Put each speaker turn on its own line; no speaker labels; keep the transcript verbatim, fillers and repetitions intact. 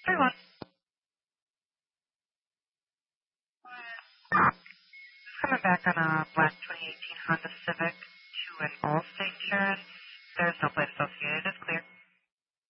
three one. Coming back on a black twenty eighteen Honda Civic to an Allstate insurance. There's no plate associated. It's clear.